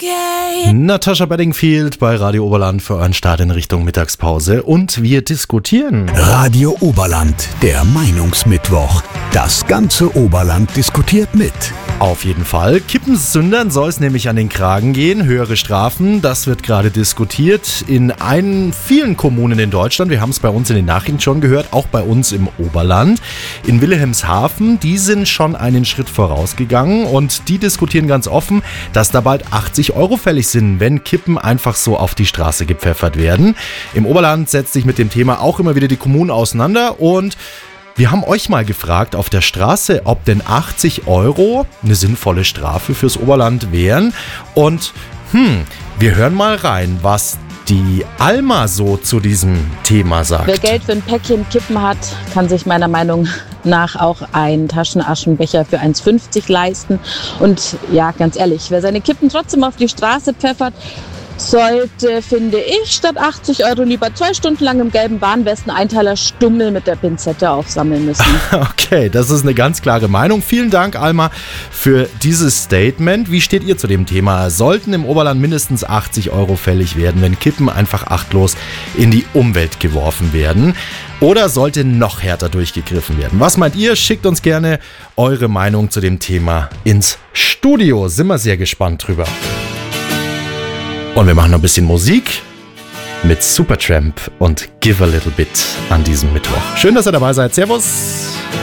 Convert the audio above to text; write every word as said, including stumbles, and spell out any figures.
okay. Natascha Bedingfield bei Radio Oberland für euren Start in Richtung Mittagspause. Und wir diskutieren. Radio Oberland, der Meinungsmittwoch. Das ganze Oberland diskutiert mit. Auf jeden Fall. Kippensündern soll es nämlich an den Kragen gehen. Höhere Strafen, das wird gerade diskutiert in einen, vielen Kommunen in Deutschland. Wir haben es bei uns in den Nachrichten schon gehört, auch bei uns im Oberland. In Wilhelmshaven, die sind schon einen Schritt vorausgegangen und die diskutieren ganz offen, dass da bald achtzig Euro fällig sind, wenn Kippen einfach so auf die Straße gepfeffert werden. Im Oberland setzt sich mit dem Thema auch immer wieder die Kommunen auseinander und wir haben euch mal gefragt auf der Straße, ob denn achtzig Euro eine sinnvolle Strafe fürs Oberland wären. Und hm, wir hören mal rein, was die Alma so zu diesem Thema sagt. Wer Geld für ein Päckchen Kippen hat, kann sich meiner Meinung nach auch einen Taschenaschenbecher für eins fünfzig leisten. Und ja, ganz ehrlich, wer seine Kippen trotzdem auf die Straße pfeffert, sollte, finde ich, statt achtzig Euro lieber zwei Stunden lang im gelben Warnwesten-Einteiler Stummel mit der Pinzette aufsammeln müssen. Okay, das ist eine ganz klare Meinung. Vielen Dank, Alma, für dieses Statement. Wie steht ihr zu dem Thema? Sollten im Oberland mindestens achtzig Euro fällig werden, wenn Kippen einfach achtlos in die Umwelt geworfen werden? Oder sollte noch härter durchgegriffen werden? Was meint ihr? Schickt uns gerne eure Meinung zu dem Thema ins Studio. Sind wir sehr gespannt drüber. Und wir machen noch ein bisschen Musik mit Supertramp und Give a Little Bit an diesem Mittwoch. Schön, dass ihr dabei seid. Servus!